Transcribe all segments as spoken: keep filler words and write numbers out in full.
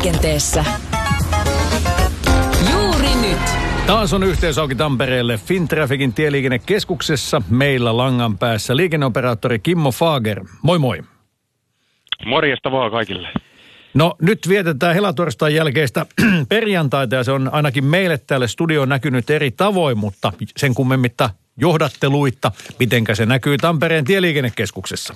Tieliikenteessä. Juuri nyt. Taas on yhteys auki Tampereelle Fintrafficin tieliikennekeskuksessa. Meillä langan päässä liikenneoperaattori Kimmo Fager. Moi moi. Morjesta vaan kaikille. No nyt vietetään helatorstain jälkeistä perjantaita ja se on ainakin meille täällä studioon näkynyt eri tavoin, mutta sen kummemmitta johdatteluitta, mitenkä se näkyy Tampereen tieliikennekeskuksessa?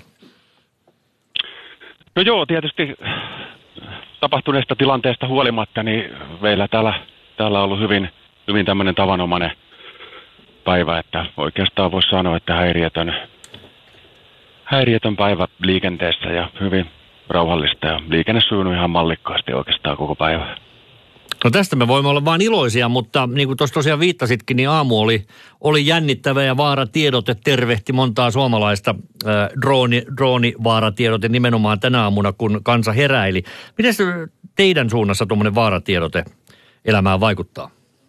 No joo, tietysti tapahtuneesta tilanteesta huolimatta, niin meillä täällä, täällä on ollut hyvin, hyvin tämmöinen tavanomainen päivä, että oikeastaan voisi sanoa, että häiriötön, häiriötön päivä liikenteessä ja hyvin rauhallista ja liikenne sujunut ihan mallikkaasti oikeastaan koko päivä. No tästä me voimme olla vain iloisia, mutta niin kuin tuossa tosiaan viittasitkin, niin aamu oli, oli jännittävä ja vaaratiedote tervehti montaa suomalaista äh, drooni, droonivaaratiedote nimenomaan tänä aamuna, kun kansa heräili. Miten se teidän suunnassa tuommoinen vaaratiedote elämään vaikuttaa?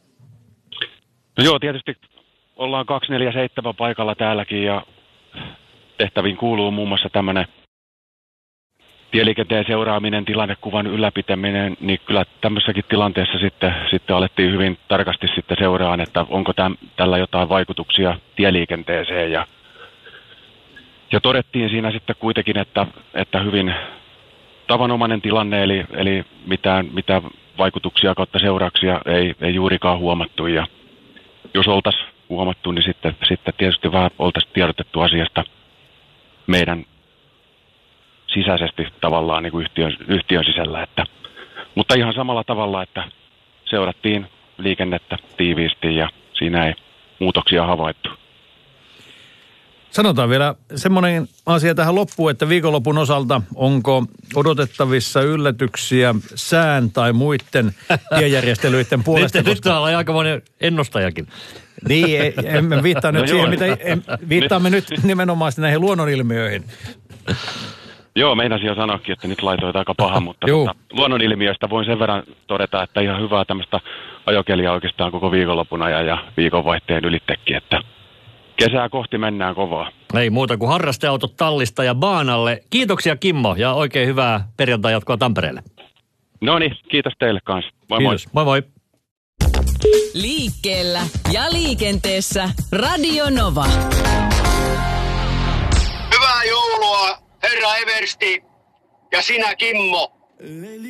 No joo, tietysti ollaan kaksikymmentäneljä seitsemän paikalla täälläkin ja tehtäviin kuuluu muun muassa tämmöinen tieliikenteen seuraaminen, tilannekuvan ylläpitäminen, niin kyllä tämmöisessäkin tilanteessa sitten, sitten alettiin hyvin tarkasti sitten seuraan, että onko täm, tällä jotain vaikutuksia tieliikenteeseen. Ja, ja todettiin siinä sitten kuitenkin, että, että hyvin tavanomainen tilanne, eli, eli mitään, mitään vaikutuksia kautta seurauksia ei, ei juurikaan huomattu. Ja jos oltaisiin huomattu, niin sitten, sitten tietysti vähän oltaisiin tiedotettu asiasta meidän sisäisesti tavallaan niin kuin yhtiön, yhtiön sisällä. Että, mutta ihan samalla tavalla, että seurattiin liikennettä tiiviisti ja siinä ei muutoksia havaittu. Sanotaan vielä semmoinen asia tähän loppuun, että viikonlopun osalta onko odotettavissa yllätyksiä sään tai muiden tiejärjestelyiden puolesta? Nyt, koska... nyt on aikamoinen ennustajakin. Niin, emme viittaa nyt no siihen, mitä em, viittaamme nyt nimenomaan näihin luonnonilmiöihin. Joo, meinasin jo sanoakin, että nyt laitoit aika paha, mutta tota, luonnonilmiöistä voin sen verran todeta, että ihan hyvää tämmöistä ajokelia oikeastaan koko viikonlopun ajan ja viikonvaihteen ylittekin, että kesää kohti mennään kovaa. Ei muuta kuin harrasteautot tallista ja baanalle. Kiitoksia Kimmo ja oikein hyvää perjantai jatkoa Tampereelle. No niin, kiitos teille kanssa. Moi kiitos. moi. Moi moi. Liikkeellä ja liikenteessä Radio Nova. Hyvää joulua, herra Eversti ja sinä Kimmo.